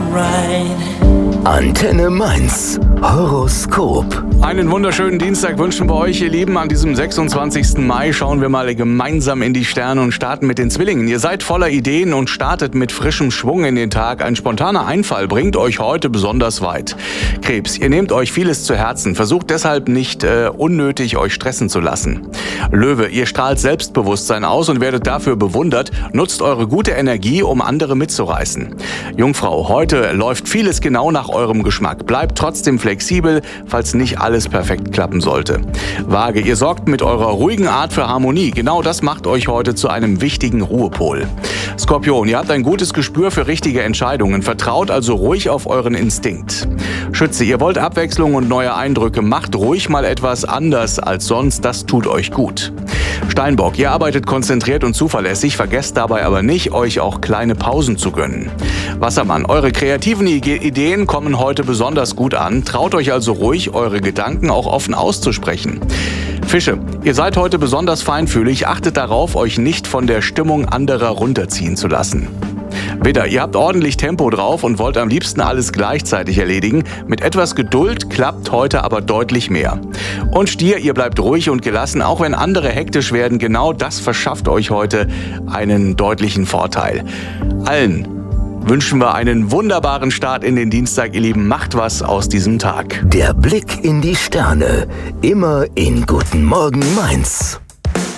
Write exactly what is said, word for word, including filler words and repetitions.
Antenne Mainz Horoskop. Einen wunderschönen Dienstag wünschen wir euch, ihr Lieben. An diesem sechsundzwanzigsten Mai schauen wir mal gemeinsam in die Sterne und starten mit den Zwillingen. Ihr seid voller Ideen und startet mit frischem Schwung in den Tag. Ein spontaner Einfall bringt euch heute besonders weit. Krebs, ihr nehmt euch vieles zu Herzen. Versucht deshalb nicht äh, unnötig euch stressen zu lassen. Löwe, ihr strahlt Selbstbewusstsein aus und werdet dafür bewundert. Nutzt eure gute Energie, um andere mitzureißen. Jungfrau, heute läuft vieles genau nach eurem Geschmack. Bleibt trotzdem flexibel, falls nicht alles perfekt klappen sollte. Waage, ihr sorgt mit eurer ruhigen Art für Harmonie. Genau das macht euch heute zu einem wichtigen Ruhepol. Skorpion, ihr habt ein gutes Gespür für richtige Entscheidungen. Vertraut also ruhig auf euren Instinkt. Schütze, ihr wollt Abwechslung und neue Eindrücke. Macht ruhig mal etwas anders als sonst. Das tut euch gut. Steinbock, ihr arbeitet konzentriert und zuverlässig. Vergesst dabei aber nicht, euch auch kleine Pausen zu gönnen. Wassermann, eure kreativen Ideen kommen heute besonders gut an. Traut euch also ruhig, eure Gedanken auch offen auszusprechen. Fische, ihr seid heute besonders feinfühlig. Achtet darauf, euch nicht von der Stimmung anderer runterziehen zu lassen. Widder, ihr habt ordentlich Tempo drauf und wollt am liebsten alles gleichzeitig erledigen. Mit etwas Geduld klappt heute aber deutlich mehr. Und Stier, ihr bleibt ruhig und gelassen, auch wenn andere hektisch werden. Genau das verschafft euch heute einen deutlichen Vorteil. Allen wünschen wir einen wunderbaren Start in den Dienstag, ihr Lieben. Macht was aus diesem Tag. Der Blick in die Sterne. Immer in Guten Morgen Mainz.